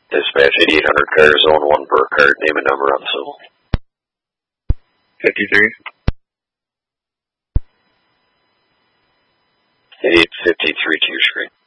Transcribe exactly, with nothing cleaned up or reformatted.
Dispatch eighty-eight hundred car, zone one per card, name and number on civil. fifty-three. eighty-eight fifty-three two Street.